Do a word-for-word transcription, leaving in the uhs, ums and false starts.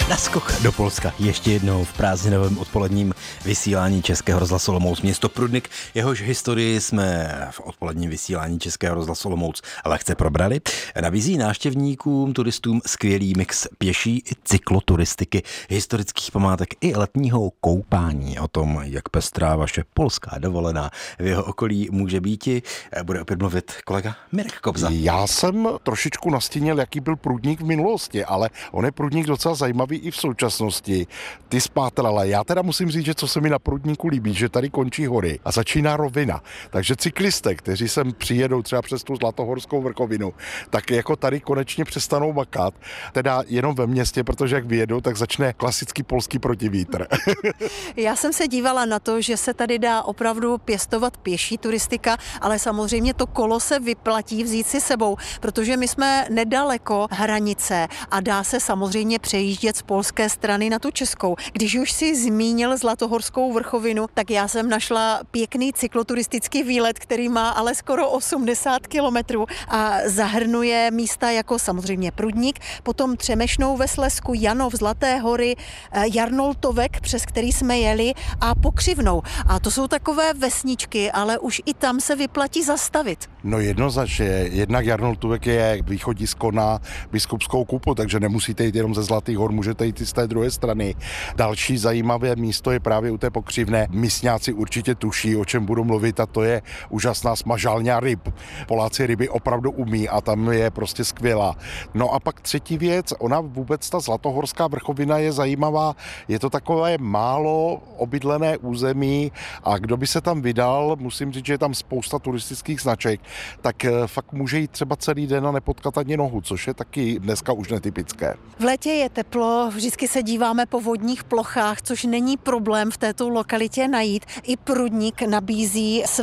Naskok do Polska ještě jednou v prázdninovém odpoledním vysílání Českého rozhlasu Olomouc. Město Prudnik, jehož historii jsme v odpoledním vysílání Českého rozhlasu Olomouc lehce probrali, nabízí návštěvníkům, turistům skvělý mix pěší i cykloturistiky, historických památek i letního koupání. O tom, jak pestrá vaše polská dovolená v jeho okolí může býti, bude opět mluvit kolega Mirek Kobza. Já jsem trošičku nastínil, jaký byl Prudník v minulosti, ale on je Prudník docela zajímavý i v současnosti. Ty spátrala. Já teda musím říct, že co se mi na Prudníku líbí, že tady končí hory a začíná rovina. Takže cyklisté, kteří sem přijedou třeba přes tu Zlatohorskou vrchovinu, tak jako tady konečně přestanou makat. Teda jenom ve městě, protože jak vyjedou, tak začne klasický polský protivítr. Já jsem se dívala na to, že se tady dá opravdu pěstovat pěší turistika, ale samozřejmě to kolo se vyplatí vzít si sebou, protože my jsme nedaleko hranice a dá se samozřejmě přejíždět z polské strany na tu českou. Když už si zmínil Zlatohorskou vrchovinu, tak já jsem našla pěkný cykloturistický výlet, který má ale skoro osmdesát kilometrů a zahrnuje místa jako samozřejmě Prudník, potom Třemešnou ve Slezsku, Janov, Zlaté hory, Jarnoltovek, přes který jsme jeli, a Pokřivnou. A to jsou takové vesničky, ale už i tam se vyplatí zastavit. No jednoznačně, jednak Jarnoltovek je východisko na Biskupskou kupu, takže nemusíte jít jenom ze Zlatých hor, můžete jít i z té druhé strany. Další zajímavé místo je právě u té Pokřivné. Místňáci určitě tuší, o čem budu mluvit, a to je úžasná smažálňa ryb. Poláci ryby opravdu umí a tam je prostě skvělá. No a pak třetí věc, ona vůbec ta Zlatohorská vrchovina je zajímavá. Je to takové málo obydlené území a kdo by se tam vydal, musím říct, že je tam spousta turistických značek, tak fakt může jít třeba celý den a nepotkat ani nohu, což je taky dneska už netypické. V létě je teplo, vždycky se díváme po vodních plochách, což není problém v této lokalitě najít. I Prudník nabízí